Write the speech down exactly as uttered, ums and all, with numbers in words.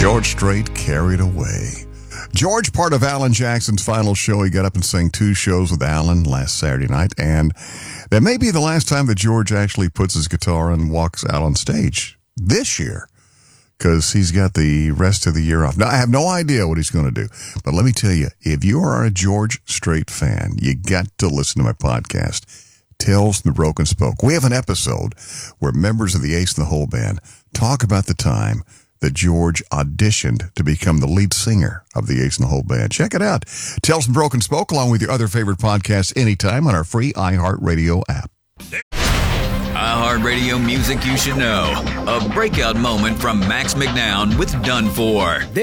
George Strait, Carried Away. George, part of Alan Jackson's final show. He got up and sang two shows with Alan last Saturday night, and that may be the last time that George actually puts his guitar and walks out on stage this year, because he's got the rest of the year off. Now, I have no idea what he's going to do, but let me tell you, if you are a George Strait fan, you got to listen to my podcast, Tales from the Broken Spoke. We have an episode where members of the Ace in the Hole Band talk about the time that George auditioned to become the lead singer of the Ace in the Hole Band. Check it out. Tales from the Broken Spoke, along with your other favorite podcasts anytime on our free iHeartRadio app. iHeartRadio music you should know. A breakout moment from Max McNown with Done For.